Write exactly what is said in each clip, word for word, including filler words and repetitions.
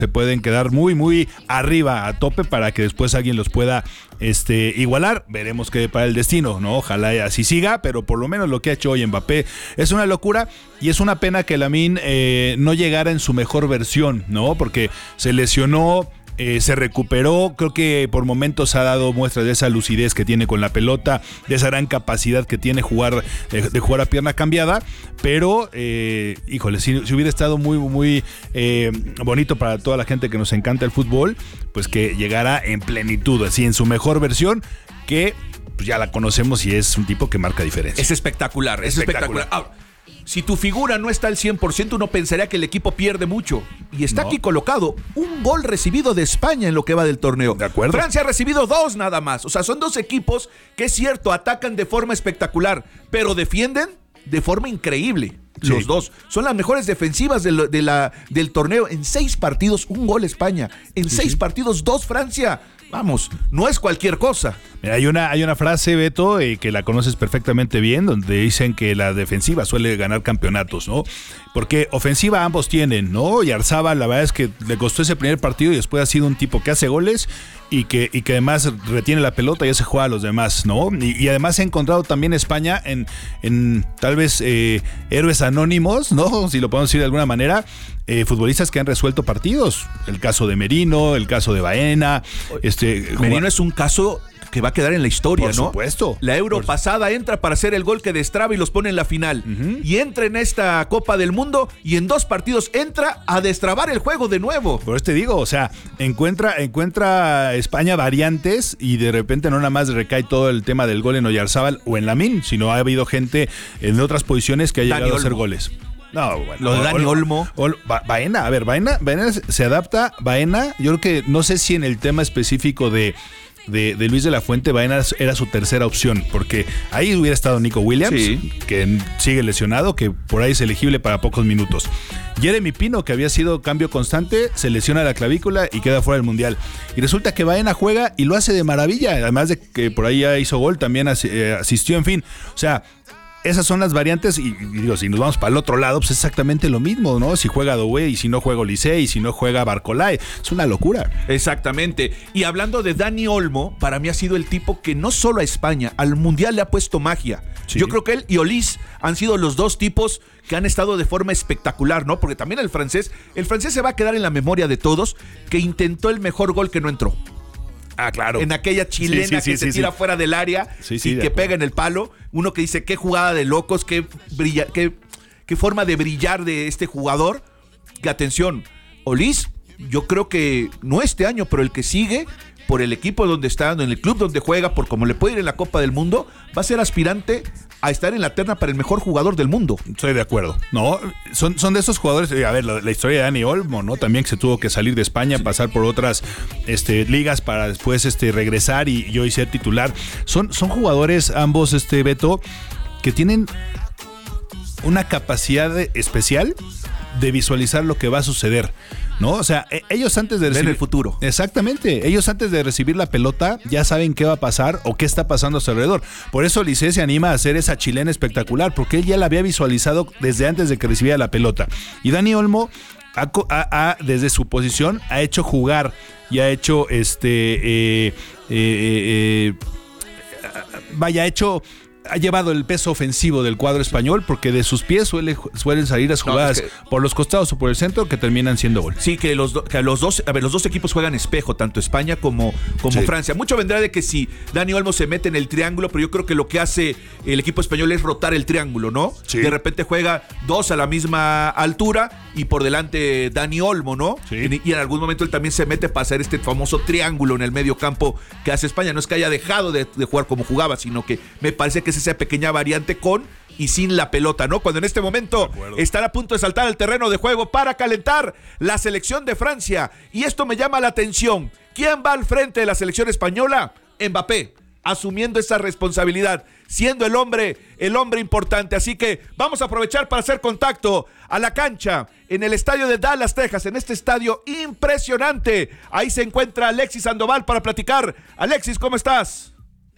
se pueden quedar muy, muy arriba a tope para que después alguien los pueda este, igualar. Veremos qué para el destino, ¿no? Ojalá así siga, pero por lo menos lo que ha hecho hoy Mbappé es una locura y es una pena que Lamine eh, no llegara en su mejor versión, ¿no? Porque se lesionó. Eh, se recuperó, creo que por momentos ha dado muestras de esa lucidez que tiene con la pelota, de esa gran capacidad que tiene jugar de, de jugar a pierna cambiada, pero eh, híjole, si, si hubiera estado muy muy eh, bonito para toda la gente que nos encanta el fútbol, pues que llegara en plenitud, así en su mejor versión, que pues ya la conocemos y es un tipo que marca diferencia. Es espectacular, es espectacular. espectacular. Ah, si tu figura no está al cien por ciento, uno pensaría que el equipo pierde mucho. Y está no. aquí colocado un gol recibido de España en lo que va del torneo. De acuerdo. Francia ha recibido dos nada más. O sea, son dos equipos que es cierto, atacan de forma espectacular, pero defienden de forma increíble. Sí. Los dos. Son las mejores defensivas de, lo, de la, del torneo. En seis partidos, un gol España. En sí, seis sí. partidos, dos Francia. Vamos, no es cualquier cosa. Mira, hay una, hay una frase, Beto, eh, que la conoces perfectamente bien, donde dicen que la defensiva suele ganar campeonatos, ¿no? Porque ofensiva ambos tienen, ¿no? Y Arzabal, la verdad es que le costó ese primer partido y después ha sido un tipo que hace goles y que, y que además retiene la pelota y ya se juega a los demás, ¿no? Y, y además he encontrado también España en, en tal vez eh, héroes anónimos, ¿no? Si lo podemos decir de alguna manera, eh, futbolistas que han resuelto partidos. El caso de Merino, el caso de Baena. Este, Merino jugar... es un caso que va a quedar en la historia, por ¿no? Por supuesto. La Euro por... pasada entra para hacer el gol que destraba y los pone en la final. Uh-huh. Y entra en esta Copa del Mundo y en dos partidos entra a destrabar el juego de nuevo. Por eso te digo, o sea, encuentra, encuentra España variantes y de repente no nada más recae todo el tema del gol en Oyarzábal o en Lamine, sino ha habido gente en otras posiciones que ha llegado Dani a hacer Olmo. Goles. No, bueno. Lo de Dani Olmo. Ol, Ba- Baena, a ver, Baena, Baena se adapta. Baena, yo creo que no sé si en el tema específico de, de, de Luis de la Fuente, Baena era su tercera opción, porque ahí hubiera estado Nico Williams, sí. que sigue lesionado, que por ahí es elegible para pocos minutos. Jeremy Pino, que había sido cambio constante, se lesiona la clavícula y queda fuera del Mundial. Y resulta que Baena juega y lo hace de maravilla, además de que por ahí ya hizo gol, también asistió, en fin. O sea, esas son las variantes y, y digo, si nos vamos para el otro lado, pues es exactamente lo mismo, ¿no? Si juega Doué y si no juega Olise y si no juega Barcolay, es una locura. Exactamente. Y hablando de Dani Olmo, para mí ha sido el tipo que no solo a España, al Mundial le ha puesto magia. Sí. Yo creo que él y Olise han sido los dos tipos que han estado de forma espectacular, ¿no? Porque también el francés, el francés se va a quedar en la memoria de todos, que intentó el mejor gol que no entró. Ah, claro. En aquella chilena sí, sí, sí, que sí, se sí, tira sí. fuera del área sí, sí, y que acuerdo. pega en el palo. Uno que dice, qué jugada de locos, qué, brilla, qué, qué forma de brillar de este jugador. Que atención, Olise, yo creo que no este año, pero el que sigue, por el equipo donde está, en el club donde juega, por cómo le puede ir en la Copa del Mundo, va a ser aspirante a estar en la terna para el mejor jugador del mundo. Estoy de acuerdo. No, son, son de esos jugadores, a ver, la, la historia de Dani Olmo, ¿no? También que se tuvo que salir de España, sí. pasar por otras este, ligas para después este, regresar y, y hoy ser titular. Son, son jugadores ambos, este, Beto, que tienen una capacidad especial de visualizar lo que va a suceder, ¿no? O sea, ellos antes de recibir el futuro. Exactamente, ellos antes de recibir la pelota ya saben qué va a pasar o qué está pasando a su alrededor. Por eso Olise se anima a hacer esa chilena espectacular, porque él ya la había visualizado desde antes de que recibiera la pelota. Y Dani Olmo ha, ha, ha, desde su posición ha hecho jugar y ha hecho este eh, eh, eh, eh, vaya, ha hecho ha llevado el peso ofensivo del cuadro español, porque de sus pies suele, suelen salir las jugadas no, es que, por los costados o por el centro que terminan siendo gol. Sí, que los, do, que los dos, a ver, los dos equipos juegan espejo, tanto España como, como sí. Francia. Mucho vendrá de que si Dani Olmo se mete en el triángulo, pero yo creo que lo que hace el equipo español es rotar el triángulo, ¿no? Sí. De repente juega dos a la misma altura y por delante Dani Olmo, ¿no? Sí. Y, y en algún momento él también se mete para hacer este famoso triángulo en el medio campo que hace España. No es que haya dejado de, de jugar como jugaba, sino que me parece que es esa pequeña variante con y sin la pelota, ¿no? Cuando en este momento estará a punto de saltar al terreno de juego para calentar la selección de Francia. Y esto me llama la atención. ¿Quién va al frente de la selección española? Mbappé, asumiendo esa responsabilidad, siendo el hombre, el hombre importante. Así que vamos a aprovechar para hacer contacto a la cancha en el estadio de Dallas, Texas, en este estadio impresionante. Ahí se encuentra Alexis Sandoval para platicar. Alexis, ¿cómo estás?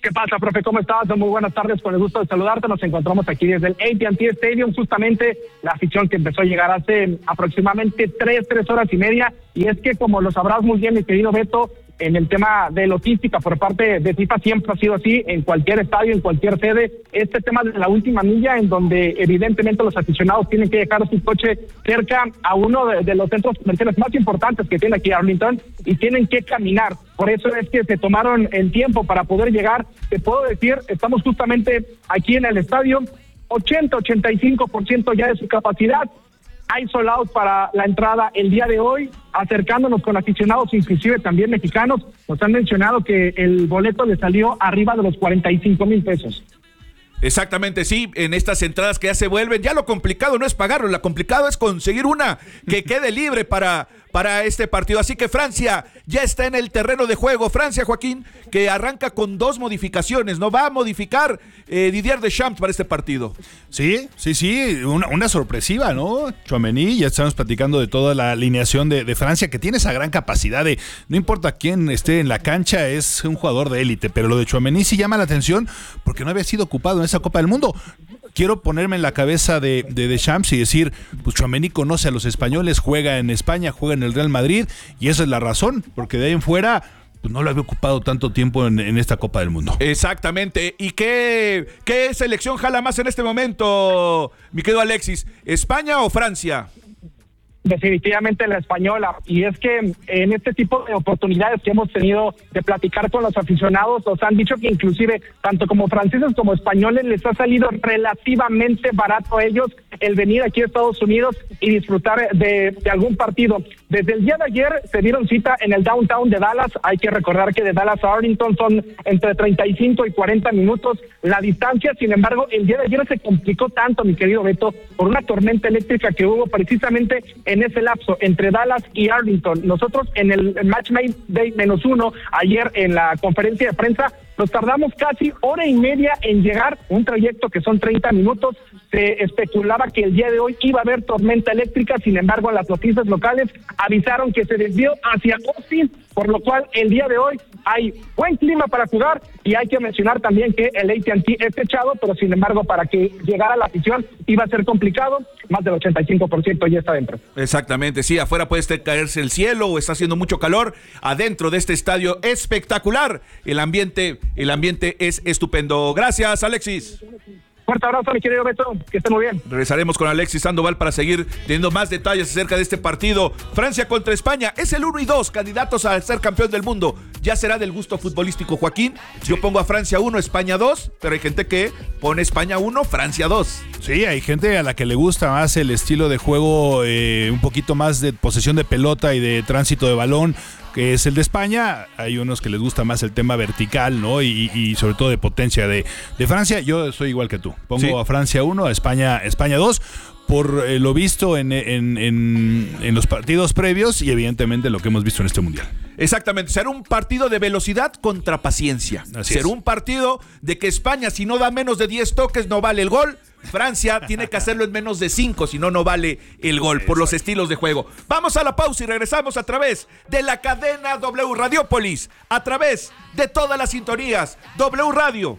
¿Qué pasa, profe? ¿Cómo estás? Muy buenas tardes, con el gusto de saludarte. Nos encontramos aquí desde el A T and T Stadium, justamente la afición que empezó a llegar hace aproximadamente tres, tres horas y media. Y es que, como lo sabrás muy bien, mi querido Beto, en el tema de logística por parte de FIFA siempre ha sido así, en cualquier estadio, en cualquier sede, este tema de la última milla, en donde evidentemente los aficionados tienen que dejar su coche cerca a uno de, de los centros comerciales más importantes que tiene aquí Arlington, y tienen que caminar. Por eso es que se tomaron el tiempo para poder llegar. Te puedo decir, estamos justamente aquí en el estadio, ochenta, ochenta y cinco por ciento ya de su capacidad. Hay sold out para la entrada el día de hoy, acercándonos con aficionados, inclusive también mexicanos. Nos han mencionado que el boleto le salió arriba de los cuarenta y cinco mil pesos. Exactamente, sí, en estas entradas que ya se vuelven, ya lo complicado no es pagarlo, lo complicado es conseguir una que quede libre para, para este partido. Así que Francia ya está en el terreno de juego. Francia, Joaquín, que arranca con dos modificaciones, ¿no? Va a modificar eh, Didier Deschamps para este partido. Sí, sí, sí, una, una sorpresiva, ¿no? Tchouaméni, ya estamos platicando de toda la alineación de, de Francia, que tiene esa gran capacidad de, no importa quién esté en la cancha, es un jugador de élite, pero lo de Tchouaméni sí llama la atención porque no había sido ocupado en esa Copa del Mundo. Quiero ponerme en la cabeza de, de Deschamps y decir, pues Tchouaméni conoce a los españoles, juega en España, juega en el Real Madrid, y esa es la razón, porque de ahí en fuera pues no lo había ocupado tanto tiempo en, en esta Copa del Mundo. Exactamente. ¿Y qué, qué selección jala más en este momento, mi querido Alexis? ¿España o Francia? Definitivamente la española, y es que en este tipo de oportunidades que hemos tenido de platicar con los aficionados, nos han dicho que inclusive tanto como franceses como españoles les ha salido relativamente barato a ellos el venir aquí a Estados Unidos y disfrutar de, de algún partido. Desde el día de ayer se dieron cita en el downtown de Dallas. Hay que recordar que de Dallas a Arlington son entre treinta y cinco y cuarenta minutos la distancia. Sin embargo, el día de ayer se complicó tanto, mi querido Beto, por una tormenta eléctrica que hubo precisamente en ese lapso entre Dallas y Arlington. Nosotros en el Match Day menos uno, ayer en la conferencia de prensa, nos tardamos casi hora y media en llegar, un trayecto que son treinta minutos. Se especulaba que el día de hoy iba a haber tormenta eléctrica, sin embargo las noticias locales avisaron que se desvió hacia Austin, por lo cual el día de hoy hay buen clima para jugar, y hay que mencionar también que el A T and T es techado, pero sin embargo para que llegara la afición iba a ser complicado. Más del ochenta y cinco por ciento ya está dentro. Exactamente, sí, afuera puede estar, caerse el cielo o está haciendo mucho calor. Adentro de este estadio espectacular, el ambiente, el ambiente es estupendo. Gracias, Alexis. Fuerte abrazo, mi querido Beto, que esté muy bien. Regresaremos con Alexis Sandoval para seguir teniendo más detalles acerca de este partido. Francia contra España, es el uno y dos, candidatos a ser campeón del mundo. Ya será del gusto futbolístico, Joaquín. Yo pongo a Francia uno, España dos, pero hay gente que pone España uno, Francia dos. Sí, hay gente a la que le gusta más el estilo de juego, eh, un poquito más de posesión de pelota y de tránsito de balón, que es el de España. Hay unos que les gusta más el tema vertical, ¿no? Y, y sobre todo de potencia de, de Francia. Yo soy igual que tú. Pongo sí. a Francia uno, a España, España dos, por eh, lo visto en, en, en, en los partidos previos y evidentemente lo que hemos visto en este Mundial. Exactamente, será un partido de velocidad contra paciencia. Así será es. un partido de que España, si no da menos de diez toques, no vale el gol. Francia tiene que hacerlo en menos de cinco, si no, no vale el gol por los estilos de juego. Vamos a la pausa y regresamos a través de la cadena W Radiopolis, a través de todas las sintonías, W Radio,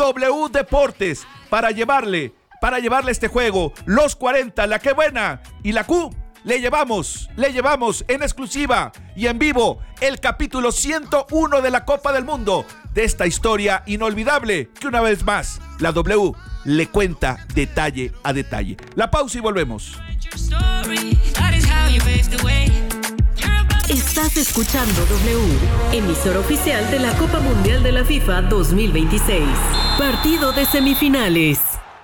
W Deportes, para llevarle, para llevarle este juego, los cuarenta, la que buena y la Q. Le llevamos, le llevamos en exclusiva y en vivo el capítulo ciento uno de la Copa del Mundo, de esta historia inolvidable que una vez más la W le cuenta detalle a detalle. La pausa y volvemos. Estás escuchando W, emisora oficial de la Copa Mundial de la FIFA dos mil veintiséis. Partido de semifinales.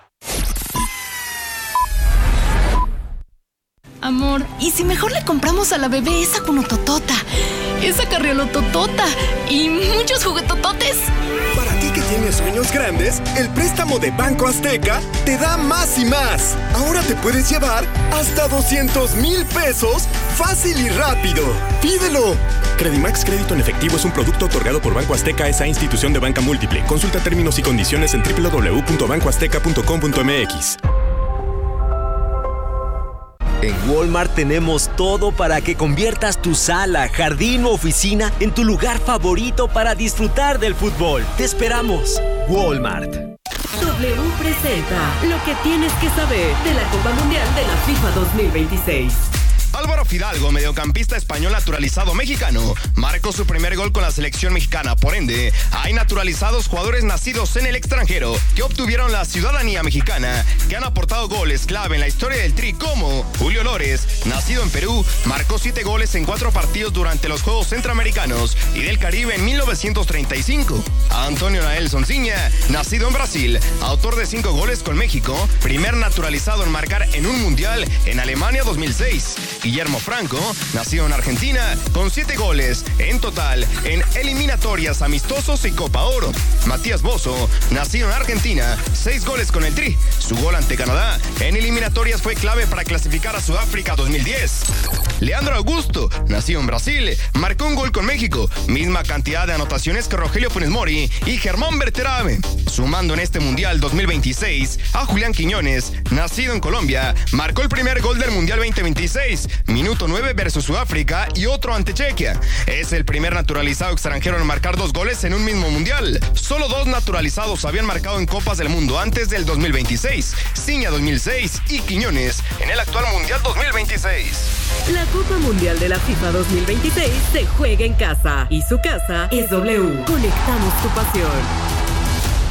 Amor, ¿y si mejor le compramos a la bebé esa cunototota, esa carriolototota y muchos juguetototes? Para ti que tienes sueños grandes, el préstamo de Banco Azteca te da más y más. Ahora te puedes llevar hasta doscientos mil pesos fácil y rápido. ¡Pídelo! Credimax Crédito en Efectivo es un producto otorgado por Banco Azteca, esa institución de banca múltiple. Consulta términos y condiciones en doble u doble u doble u punto banco azteca punto com punto m x. En Walmart tenemos todo para que conviertas tu sala, jardín o oficina en tu lugar favorito para disfrutar del fútbol. Te esperamos. Walmart. W presenta lo que tienes que saber de la Copa Mundial de la FIFA dos mil veintiséis. Álvaro Fidalgo, mediocampista español naturalizado mexicano, marcó su primer gol con la selección mexicana. Por ende, hay naturalizados jugadores nacidos en el extranjero que obtuvieron la ciudadanía mexicana, que han aportado goles clave en la historia del Tri, como Julio Lores, nacido en Perú, marcó siete goles en cuatro partidos durante los Juegos Centroamericanos y del Caribe en mil novecientos treinta y cinco. Antonio Nael Sonsiña, nacido en Brasil, autor de cinco goles con México, primer naturalizado en marcar en un mundial en Alemania dos mil seis. Guillermo Franco, nacido en Argentina, con siete goles en total en eliminatorias, amistosos y Copa Oro. Matías Bozo, nacido en Argentina, seis goles con el Tri. Su gol ante Canadá en eliminatorias fue clave para clasificar a Sudáfrica dos mil diez. Leandro Augusto, nacido en Brasil, marcó un gol con México, misma cantidad de anotaciones que Rogelio Funes Mori y Germán Berterame. Sumando en este Mundial dos mil veintiséis a Julián Quiñones, nacido en Colombia, marcó el primer gol del Mundial veinte veintiséis, minuto nueve versus Sudáfrica y otro ante Chequia. Es el primer naturalizado extranjero en marcar dos goles en un mismo mundial. Solo dos naturalizados habían marcado en Copas del Mundo antes del dos mil veintiséis, Ciña dos mil seis y Quiñones en el actual Mundial dos mil veintiséis. La Copa Mundial de la FIFA dos mil veintiséis se juega en casa y su casa es W. Conectamos tu pasión.